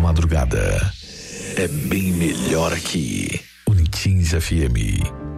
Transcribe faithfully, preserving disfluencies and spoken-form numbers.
madrugada. É bem melhor aqui. Unitins F M.